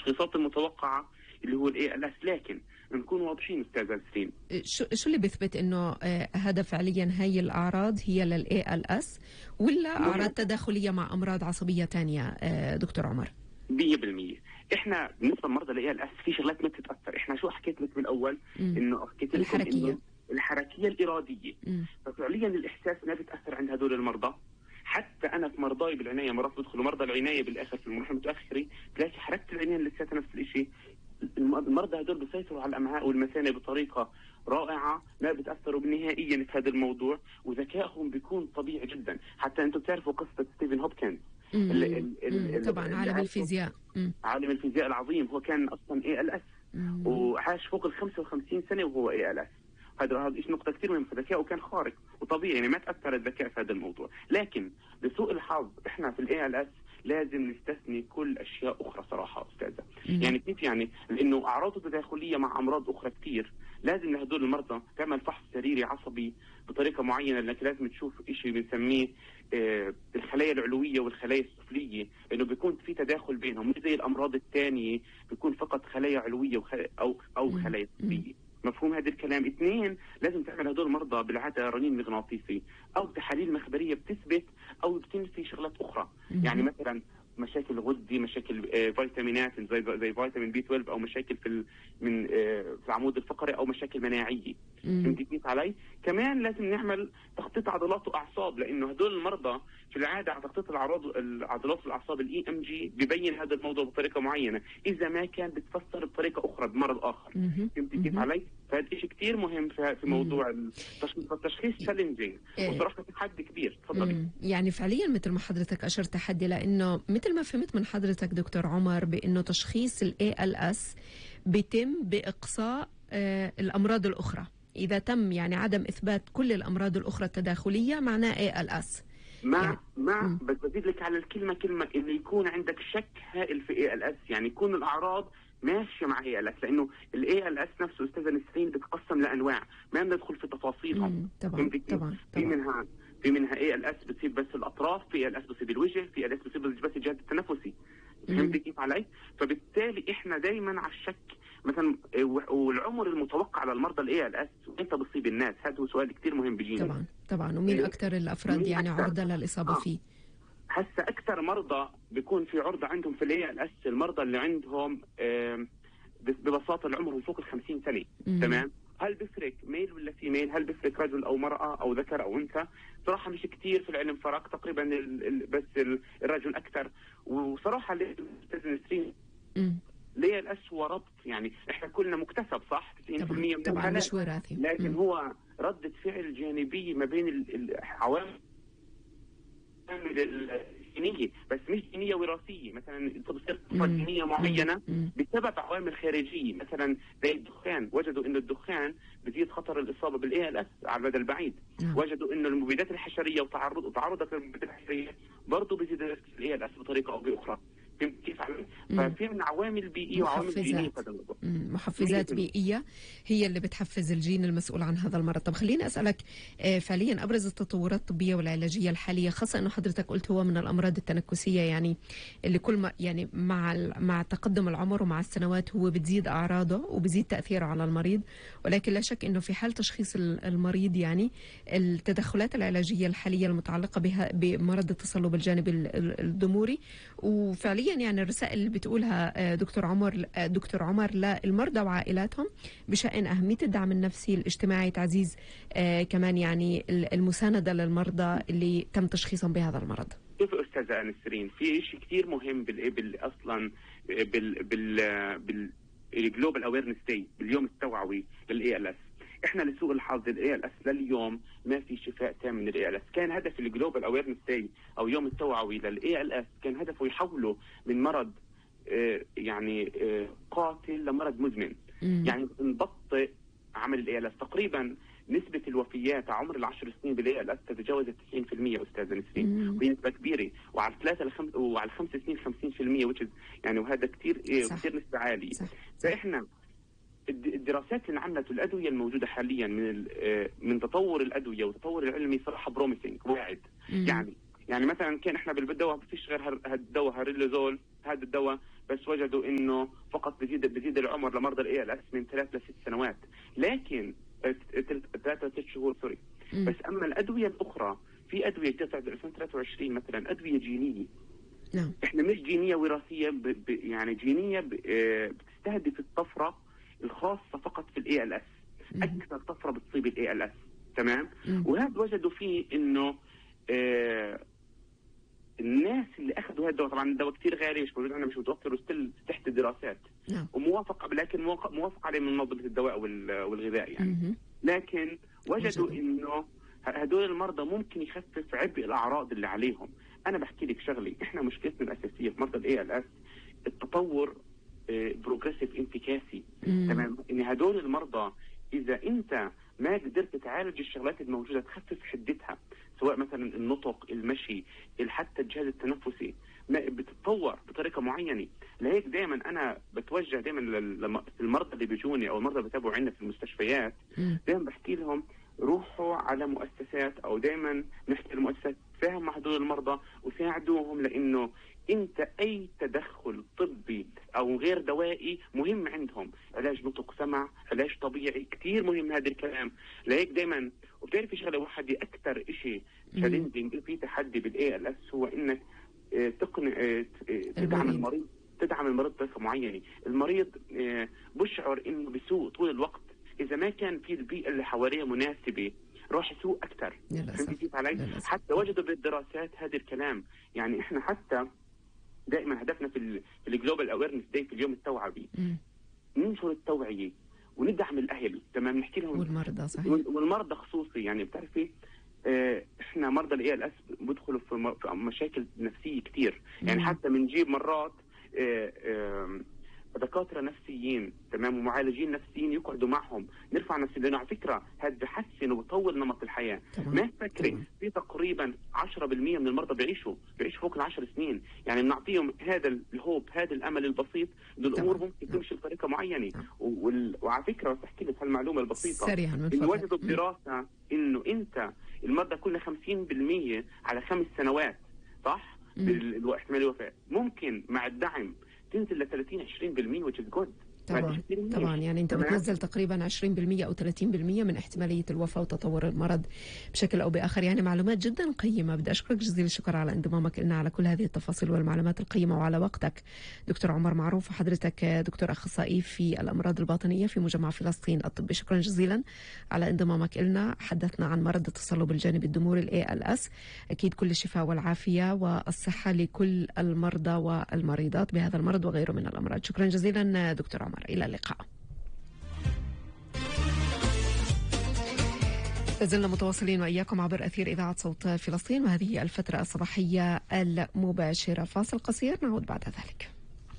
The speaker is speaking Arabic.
التشخيصات المتوقعة اللي هو الاي ال اس. لكن نكون واضحين استاذ نسرين، شو اللي بيثبت انه هذا فعليا هاي الاعراض هي للاي ال اس ولا اعراض تداخليه مع امراض عصبيه تانية دكتور عمر؟ 100%. احنا بالنسبه لمرضى الاي ال اس في شغلات ما بتتاثر. احنا شو حكيت لك بالاول؟ انه حكيت لك الحركيه الاراديه. ففعليا الاحساس ما بيتاثر عند هذول المرضى. حتى انا في مرضاي بالعنايه مرات بدخلوا مرضى العنايه بالاخر في المرحله المتاخره تلاقي حركه العينين لساتها نفس الشيء. المرضى هذول بيسيطروا على الامعاء والمثانه بطريقه رائعه، ما بتاثروا نهائيا في هذا الموضوع، وذكائهم بيكون طبيعي جدا. حتى انتم بتعرفوا قصه ستيفن هوبكنز طبعا عالم الفيزياء، عالم الفيزياء العظيم. هو كان اصلا اي ال اس وعاش فوق ال 55 سنه وهو اي ال اس. هذا نقطه كثير مهمه. ذكائه كان خارق وطبيعي، يعني ما تاثر الذكاء في هذا الموضوع. لكن لسوء الحظ احنا في الاي ال اس لازم نستثني كل اشياء اخرى صراحه استاذه. يعني كيف يعني؟ لانه اعراضه تداخليه مع امراض اخرى كثير. لازم لهدول المرضى تعمل فحص سريري عصبي بطريقه معينه، لانك لازم تشوف شيء بنسميه الخلايا العلويه والخلايا السفليه، لانه بيكون في تداخل بينهم، مش زي الامراض الثانيه بيكون فقط خلايا علويه او خلايا سفليه. مفهوم هذا الكلام؟ 2، لازم تعمل هدول المرضى بالعاده رنين مغناطيسي او تحاليل مخبريه بتثبت او بتنفي شغلات اخرى. يعني مثلا مشاكل غدي، مشاكل فيتامينات زي فيتامين بي 12، او مشاكل في العمود الفقري، او مشاكل مناعيه. فهمتي كيف علي؟ كمان لازم نعمل تخطيط عضلات واعصاب، لانه هدول المرضى في العاده على تخطيط العضلات والاعصاب الاي ام جي ببين هذا الموضوع بطريقه معينه، اذا ما كان بتفسر بطريقه اخرى بمرض اخر. فهمتي كيف علي؟ فهذا شيء كثير مهم في موضوع التشخيص تشالنجينج، وصراحه تحدي كبير. تفضلي. يعني فعليا مثل ما حضرتك اشرت تحدي، لانه مثل ما فهمت من حضرتك دكتور عمر بانه تشخيص الاي ال اس بيتم باقصاء الامراض الاخرى. اذا تم يعني عدم اثبات كل الامراض الاخرى التداخليه معناه اي ال اس. بس بزيد لك على الكلمه انه يكون عندك شك هائل في اي ال اس، يعني يكون الاعراض ماشيه مع اي ال اس، لانه الاي ال اس نفسه استاذه نسرين بتقسم لانواع ما بندخل في تفاصيلهم. طبعا في منها اي ال اس بتصيب بس الاطراف، في اي ال اس بتصيب الوجه، في اي ال اس بتصيب بس الجهاز التنفسي. فهمت كيف علي؟ فبالتالي احنا دائما على الشك مثلا. والعمر المتوقع للمرضى الاي ال اس وانت بتصيب الناس، هذا هو سؤال كثير مهم بيجينا. طبعا ومين اكثر الافراد يعني عرضه للاصابه فيه؟ هسه اكثر مرضى بيكون في عرضه عندهم في الاي ال اس المرضى اللي عندهم ببساطه العمر فوق ال 50 سنه. تمام؟ هل بيفرق ميل ولا فيميل؟ هل بيفرق رجل او مراه او ذكر او انثى؟ صراحه مش كثير في العلم فرق، تقريبا بس الرجل اكثر. وصراحه الاستاذ نسرين ليه الأسوأ ربط، يعني احنا كلنا مكتسب صح 90% من طبعا مش وراثي، لكن هو ردة فعل جانبية ما بين العوامل الجينية، بس مش جينية وراثية. مثلا تصير صفة جينية معينة بسبب عوامل خارجية، مثلا زي الدخان. وجدوا انه الدخان بزيد خطر الإصابة بالاي ال اس على المدى البعيد. وجدوا انه المبيدات الحشرية وتعرضك للمبيدات الحشرية برضه بزيد الاي ال اس بطريقة او باخرى. كيف علي؟ ففي من عوامل بيئية وعوامل جينية. محفزات بيئية هي اللي بتحفز الجين المسؤول عن هذا المرض. طب خليني أسألك فعليا أبرز التطورات الطبية والعلاجية الحالية، خاصة أنه حضرتك قلت هو من الأمراض التنكسية، يعني اللي كل ما يعني مع تقدم العمر ومع السنوات هو بتزيد أعراضه وبزيد تأثيره على المريض. ولكن لا شك أنه في حال تشخيص المريض يعني التدخلات العلاجية الحالية المتعلقة بمرض التصلب الجانبي الضموري، وفعليا يعني الرسائل اللي بتقولها دكتور عمر للمرضى وعائلاتهم بشأن أهمية الدعم النفسي الاجتماعي، تعزيز كمان يعني المساندة للمرضى اللي تم تشخيصهم بهذا المرض. شوف أستاذة نسرين، في شيء كثير مهم أصلا بالجلوبال أويرنس داي، باليوم التوعوي للإي ال اس. احنا لسوء الحظ الاي ال اس لليوم ما في شفاء تام من الاي ال اس. كان هدف الجلوبال اويرنس داي او يوم التوعوي للاي ال اس كان هدفه يحوله من مرض قاتل لمرض مزمن. يعني نبطئ عمل الاي ال اس. تقريبا نسبة الوفيات عمر ال10 سنين بالاي ال اس تتجاوز 90% استاذ نسرين، وهي نسبة كبيرة. وعلى 5 سنين 50%، يعني وهذا كثير نسبة عالية. فاحنا الدراسات اللي انعملت الادويه الموجوده حاليا من تطور الادويه وتطور العلمي صراحه بروميسنج واعد. يعني مثلا كان احنا بالدواء ما فيش غير الدواء هاريلوزول. هذا الدواء بس وجدوا انه فقط بزيد العمر لمرضى الاي ال اس من 3 ل 6 سنوات، لكن 3 ل 6 شهور سوري. بس اما الادويه الاخرى، في ادويه بتاعت 2023 مثلا ادويه جينيه. نعم. احنا مش جينيه وراثيه، يعني جينيه بتستهدف الطفره الخاصه فقط في الاي ال اس، اكثر طفره بتصيب الاي ال اس. تمام. وهذا وجدوا فيه انه الناس اللي اخذوا هذا الدواء، طبعا الدواء كثير غالي، مش موجود عندنا، مش متوفر، وستيل تحت الدراسات. وموافق، لكن موافق عليه من منظمه الدواء والغذاء يعني. لكن وجدوا انه هدول المرضى ممكن يخفف عبء الاعراض اللي عليهم. انا بحكي لك شغلي، احنا مشكلتنا الاساسيه في مرضى الاي ال اس التطور بروجريسيف انتكاسي. تمام. ان هدول المرضى اذا انت ما قدرت تعالج الشغلات الموجوده تخفف حدتها، سواء مثلا النطق، المشي، حتى الجهاز التنفسي، بتتطور بطريقه معينه. لهيك دائما انا بتوجه دائما للمرضى اللي بيجوني او المرضى اللي بتابعوا عندنا في المستشفيات، دائما بحكي لهم روحوا على مؤسسات، او دائما نحكي المؤسسات فاهم مع هدول المرضى وساعدوهم، لانه انت اي تدخل طبي او غير دوائي مهم عندهم. علاج نطق، سمع، علاج طبيعي، كثير مهم هذا الكلام. لهيك دائما، وبتعرفي شغله واحده اكثر شيء تشالنجينج في تحدي بالاي ال اس، هو انك تقنع تدعم المريض بطريقه معينه. المريض بشعر انه بسوء طول الوقت اذا ما كان في البيئه اللي حواليه مناسبه، راح يسوء اكثر. فهمتي كيف علي؟ حتى وجدوا بالدراسات هذا الكلام. يعني احنا حتى دائما هدفنا في الجلوبال اويرنس داي، في اليوم التوعوي، ننشر التوعيه وندعم الاهل. تمام. نحكي لهم والمرضى، صحيح، والمرضى خصوصي. يعني بتعرفي احنا مرضى الاي ال اس بيدخلوا في مشاكل نفسيه كثير. يعني حتى بنجيب مرات دكاتره نفسيين، تمام، ومعالجين نفسيين يقعدوا معهم، نرفع نفسيا، لانه على فكره هذا بحسن وبطول نمط الحياه. ما تفكري في تقريبا 10% من المرضى بيعيشوا فوق ال10 سنين. يعني بنعطيهم هذا الهوب، هذا الامل البسيط انه الامور ممكن تمشي بطريقه معينه. وعلى فكره بس احكي لك هالمعلومه البسيطه سريعا من فضلك. وجدوا بدراسه انه انت المرضى كلها 50% على 5 سنوات، صح؟ باحتمال الوفاه ممكن مع الدعم تنزل ل 30-20%، which is good. طبعا يعني انت بتنزل تقريبا 20% او 30% من احتماليه الوفاه وتطور المرض بشكل او باخر. يعني معلومات جدا قيمه. بدي اشكرك جزيل الشكر على انضمامك لنا، على كل هذه التفاصيل والمعلومات القيمه، وعلى وقتك. دكتور عمر معروف، وحضرتك دكتور اخصائي في الامراض الباطنيه في مجمع فلسطين الطبي. شكرا جزيلا على انضمامك لنا. حدثنا عن مرض التصلب الجانبي الدموري الاي ال اس. اكيد كل الشفاء والعافيه والصحه لكل المرضى والمريضات بهذا المرض وغيره من الامراض. شكرا جزيلا دكتور عمر، إلى اللقاء. لازلنا متواصلين وإياكم عبر أثير إذاعة صوت فلسطين، وهذه الفترة الصباحية المباشرة. فاصل قصير، نعود بعد ذلك.